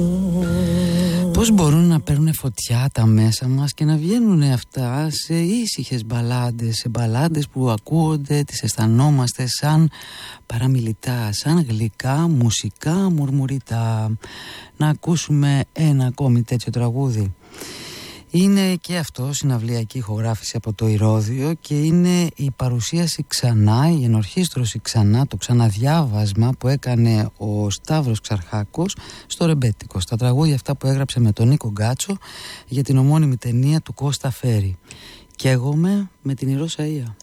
Πώς μπορούν να παίρνουν φωτιά τα μέσα μας και να βγαίνουν αυτά σε ήσυχες μπαλάντες, σε μπαλάντες που ακούγονται, τις αισθανόμαστε σαν παραμιλητά, σαν γλυκά, μουσικά, μουρμουριτά. Να ακούσουμε ένα ακόμη τέτοιο τραγούδι. Είναι και αυτό συναυλιακή ηχογράφηση από το Ηρώδειο και είναι η παρουσίαση ξανά, η ενορχήστρωση ξανά, το ξαναδιάβασμα που έκανε ο Σταύρος Ξαρχάκος στο Ρεμπέτικο, στα τραγούδια αυτά που έγραψε με τον Νίκο Γκάτσο για την ομώνυμη ταινία του Κώστα Φέρη. Καίγομαι με την Ηρώ Σαΐα.